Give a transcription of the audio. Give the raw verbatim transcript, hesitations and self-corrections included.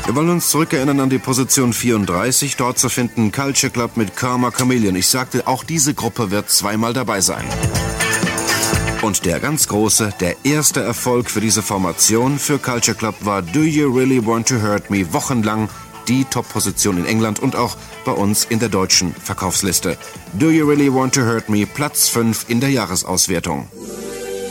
Wir wollen uns zurückerinnern an die Position vierunddreißig. Dort zu finden Culture Club mit Karma Chameleon. Ich sagte, auch diese Gruppe wird zweimal dabei sein. Und der ganz große, der erste Erfolg für diese Formation für Culture Club war Do You Really Want to Hurt Me? Wochenlang die Top-Position in England und auch bei uns in der deutschen Verkaufsliste. Do You Really Want to Hurt Me? Platz fünf in der Jahresauswertung.